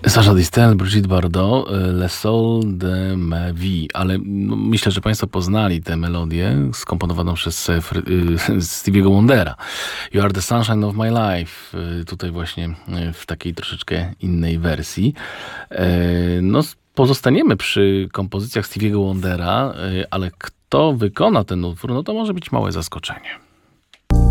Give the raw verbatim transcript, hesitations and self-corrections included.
Sacha Distel, Brigitte Bardot, Le Sol de ma vie. Ale no, myślę, że Państwo poznali tę melodię skomponowaną przez e, Fre- y, Stevie'ego Wondera. You are the sunshine of my life. Y, Tutaj właśnie y, w takiej troszeczkę innej wersji. E, No, s- pozostaniemy przy kompozycjach Stevie'ego Wondera, y, ale kto wykona ten utwór, no to może być małe zaskoczenie.